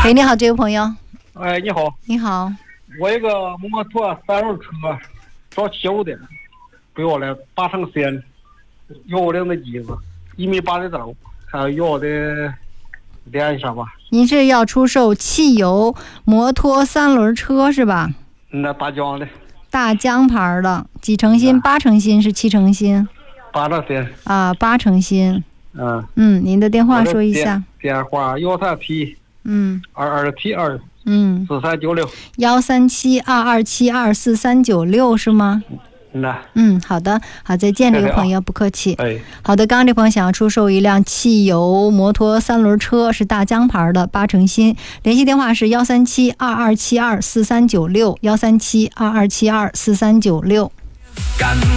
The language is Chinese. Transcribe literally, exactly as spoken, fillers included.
喂，你好，这位朋友。 哎，你好。 你好。 我一个摩托三轮车找修的，给我来八成线，要我的那机子，一米八的刀，看要我的联系上吧。 您是要出售汽油摩托三轮车是吧？ 那大疆的。 大疆牌的，几成新？八成新是七成新？ 八成新。 啊，八成新。 嗯。 嗯，您的电话说一下。 电话幺三七。 嗯。 二二七二。 嗯。 四三九六。 幺三七二二七二四三九六是吗？ 嗯。 嗯，好的，好，再见，这位朋友，不客气。 哎。 好的，刚刚这朋友想要出售一辆汽油摩托三轮车，是大疆牌的，八成新，联系电话是幺三七二二七二四三九六，幺三七二二七二四三九六。